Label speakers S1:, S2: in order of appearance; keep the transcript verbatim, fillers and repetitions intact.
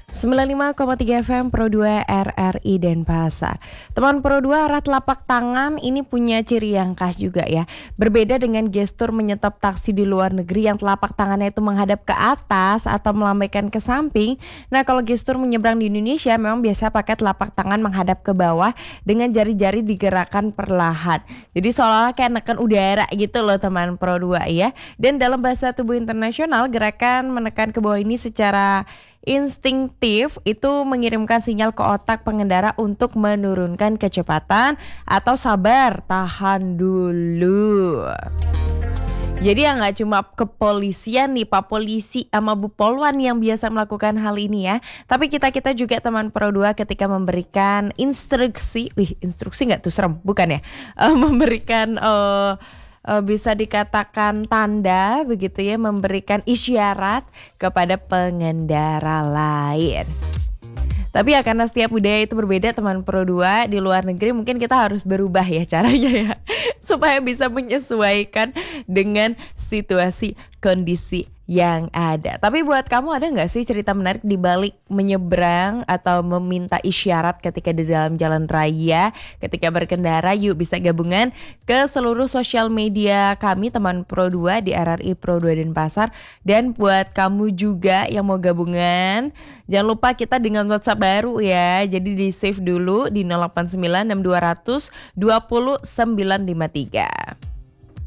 S1: sembilan puluh lima koma tiga F M Pro dua R R I Denpasar. Teman Pro dua, arah telapak tangan ini punya ciri yang khas juga ya. Berbeda dengan gestur menyetop taksi di luar negeri yang telapak tangannya itu menghadap ke atas atau melambaikan ke samping. Nah, kalau gestur menyeberang di Indonesia memang biasa pakai telapak tangan menghadap ke bawah dengan jari-jari digerakkan perlahan. Jadi seolah-olah kayak neken udara gitu loh teman Pro dua ya. Dan dalam bahasa tubuh internasional, gerakan menekan ke bawah ini secara instinktif itu mengirimkan sinyal ke otak pengendara untuk menurunkan kecepatan atau sabar, tahan dulu. Jadi ya nggak cuma kepolisian nih, Pak Polisi sama Bu Polwan yang biasa melakukan hal ini ya. Tapi kita-kita juga teman Pro dua ketika memberikan instruksi, wih instruksi nggak tuh serem, bukan ya? Uh, memberikan uh, uh, bisa dikatakan tanda begitu ya, memberikan isyarat kepada pengendara lain. Tapi ya karena setiap budaya itu berbeda teman Pro dua, di luar negeri mungkin kita harus berubah ya caranya ya supaya bisa menyesuaikan dengan situasi kondisi yang ada. Tapi buat kamu ada nggak sih cerita menarik di balik menyeberang atau meminta isyarat ketika di dalam jalan raya ketika berkendara? Yuk bisa gabungan ke seluruh sosial media kami teman Pro dua di R R I Pro dua Denpasar. Dan buat kamu juga yang mau gabungan, jangan lupa kita dengan WhatsApp baru ya. Jadi di save dulu di nol delapan sembilan enam dua nol nol dua nol sembilan lima tiga.